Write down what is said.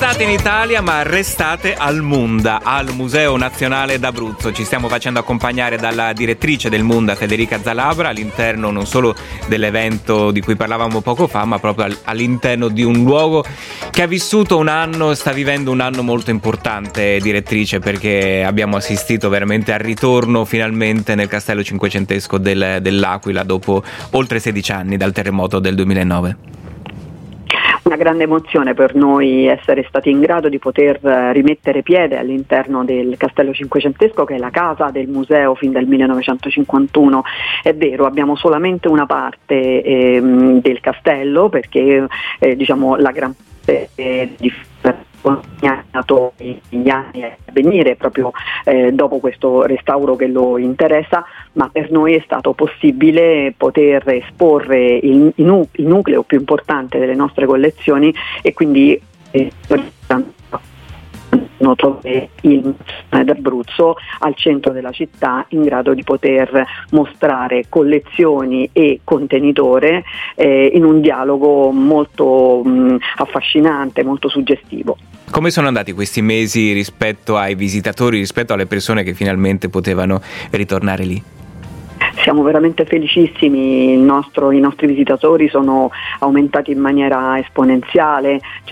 state in Italia, ma restate al Munda, al Museo Nazionale d'Abruzzo. Ci stiamo facendo accompagnare dalla direttrice del Munda, Federica Zalabra, all'interno non solo dell'evento di cui parlavamo poco fa, ma proprio all'interno di un luogo che ha vissuto un anno, sta vivendo un anno molto importante, direttrice, perché abbiamo assistito veramente al ritorno finalmente nel castello cinquecentesco dell'Aquila dopo oltre 16 anni dal terremoto del 2009. Una grande emozione per noi essere stati in grado di poter rimettere piede all'interno del Castello Cinquecentesco, che è la casa del museo fin dal 1951. È vero, abbiamo solamente una parte del castello, perché la gran parte di negli anni a venire proprio dopo questo restauro che lo interessa, ma per noi è stato possibile poter esporre il nucleo più importante delle nostre collezioni e quindi il d'Abruzzo al centro della città, in grado di poter mostrare collezioni e contenitore in un dialogo molto affascinante, molto suggestivo. Come sono andati questi mesi rispetto ai visitatori, rispetto alle persone che finalmente potevano ritornare lì? Siamo veramente felicissimi, i nostri visitatori sono aumentati in maniera esponenziale.